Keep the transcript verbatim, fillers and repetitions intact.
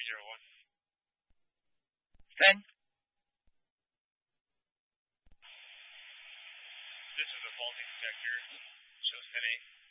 zero one. Send. This is a faulty detector. Shows ten eight.